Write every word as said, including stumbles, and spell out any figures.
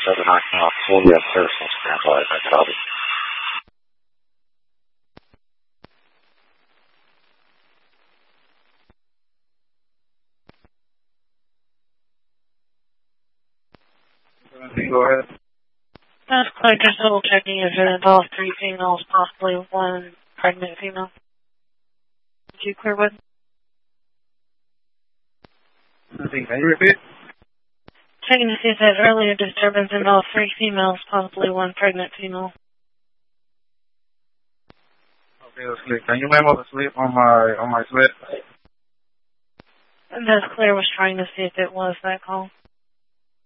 seven nine California, personal standby, I copy. Go ahead. That's Claire, just double checking if it involves three females, possibly one pregnant female. Did you clear with? Nothing. Can you repeat? Checking to see if that earlier disturbance involved three females, possibly one pregnant female. Okay, that's clear. Can you memo the slip on my on my slip? And that's Claire was trying to see if it was that call.